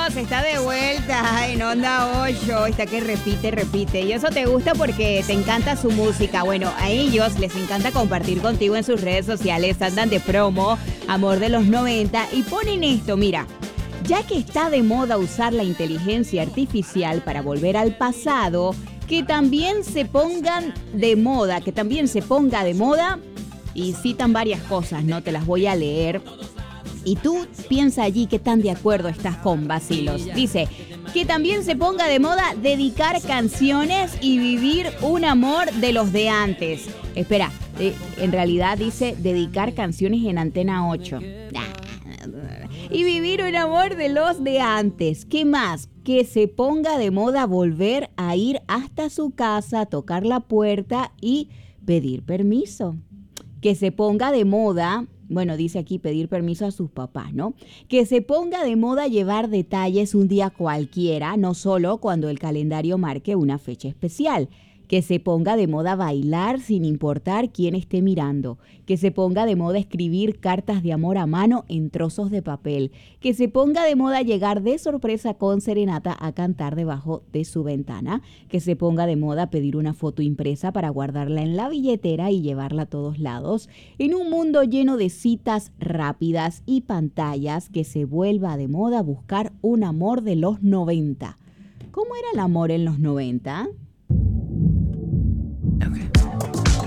está de vuelta en Onda 8. Está que repite. Y eso te gusta porque te encanta su música. Bueno, a ellos les encanta compartir contigo en sus redes sociales. Andan de promo, amor de los 90. Y ponen esto, mira. Ya que está de moda usar la inteligencia artificial para volver al pasado, que también se ponga de moda. Y citan varias cosas, no te las voy a leer. Y tú piensa allí qué tan de acuerdo estás con Bacilos. Dice que también se ponga de moda dedicar canciones y vivir un amor de los de antes. Espera, en realidad dice dedicar canciones en Antena 8. Y vivir un amor de los de antes. ¿Qué más? Que se ponga de moda volver a ir hasta su casa, tocar la puerta y pedir permiso. Que se ponga de moda, bueno, dice aquí pedir permiso a sus papás, ¿no? Que se ponga de moda llevar detalles un día cualquiera, no solo cuando el calendario marque una fecha especial. Que se ponga de moda bailar sin importar quién esté mirando. Que se ponga de moda escribir cartas de amor a mano en trozos de papel. Que se ponga de moda llegar de sorpresa con serenata a cantar debajo de su ventana. Que se ponga de moda pedir una foto impresa para guardarla en la billetera y llevarla a todos lados. En un mundo lleno de citas rápidas y pantallas, que se vuelva de moda buscar un amor de los 90. ¿Cómo era el amor en los 90? Okay.